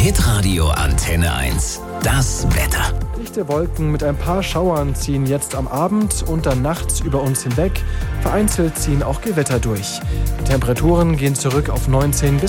Hitradio Antenne 1. Das Wetter. Dichte Wolken mit ein paar Schauern ziehen jetzt am Abend und dann nachts über uns hinweg. Vereinzelt ziehen auch Gewitter durch. Die Temperaturen gehen zurück auf 19 bis